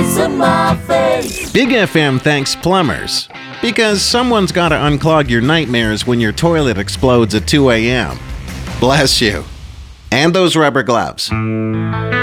face of my face. Big FM thanks plumbers, because someone's got to unclog your nightmares when your toilet explodes at 2 a.m. Bless you. And those rubber gloves.